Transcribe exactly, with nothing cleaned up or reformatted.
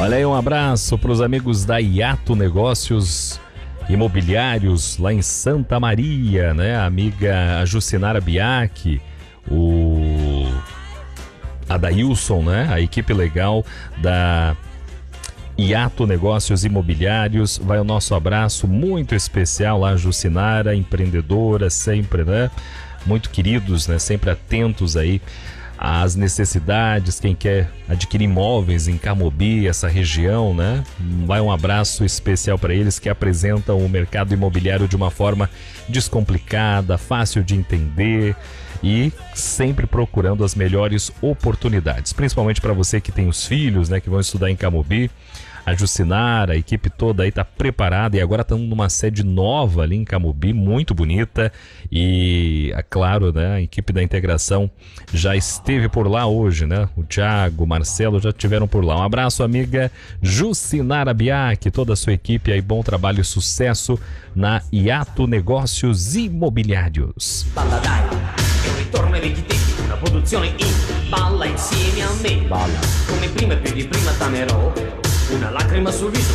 Olha aí, um abraço para os amigos da Hiato Negócios Imobiliários lá em Santa Maria, né? A amiga Jucinara Biac, o Adailson, né? A equipe legal da Hiato Negócios Imobiliários. Vai o nosso abraço muito especial lá, Jucinara, empreendedora sempre, né? Muito queridos, né? Sempre atentos aí às necessidades, quem quer adquirir imóveis em Camobi, essa região, né? Vai um abraço especial para eles que apresentam o mercado imobiliário de uma forma descomplicada, fácil de entender e sempre procurando as melhores oportunidades, principalmente para você que tem os filhos, né, que vão estudar em Camobi. A Jucinara, a equipe toda aí tá preparada e agora estamos numa sede nova ali em Camobi, muito bonita. E, é claro, né, a equipe da integração já esteve por lá hoje, né? O Thiago, o Marcelo já estiveram por lá. Um abraço, amiga Jucinara Biac, toda a sua equipe aí, bom trabalho e sucesso na Hiato Negócios Imobiliários. Balla dai, è un ritorno ai vecchi tempi, una produzione indie. Balla insieme a me, balla come prima e più di prima t'amerò. Una lacrima sul viso